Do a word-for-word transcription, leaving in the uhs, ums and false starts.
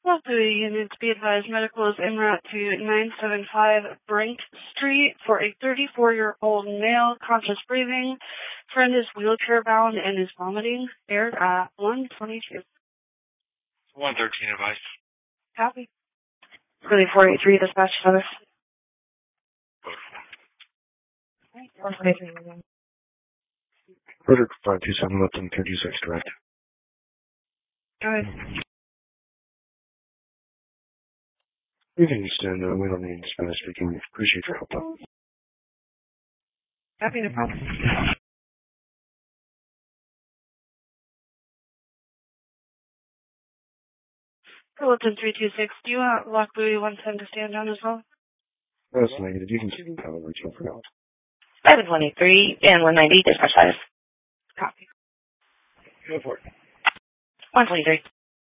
Well, the unit to be advised, medical is en route to nine seven five Brink Street for a thirty-four-year-old male, conscious breathing. Friend is wheelchair bound and is vomiting. Aired at one twenty-two. one thirteen advice. Copy. Really four eighty-three, dispatch service. four forty-three. Frederick five two seven, left and thirty-six direct. Go ahead. We can understand, uh, we don't need Spanish speaking. Appreciate your help, though. Copy, no problem. Bulletin three two six, do you want Lock Buoy one ten to stand down as well? That's negative. You can keep the power regional for now. seven twenty-three and one ninety, dispatch status. Copy. Go for it. one twenty-three.